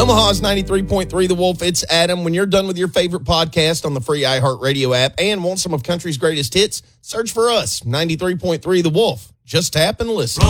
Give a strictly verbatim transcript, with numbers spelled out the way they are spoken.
Omaha's ninety-three point three The Wolf, it's Adam. When you're done with your favorite podcast on the free iHeartRadio app and want some of country's greatest hits, search for us, ninety-three point three The Wolf. Just tap and listen.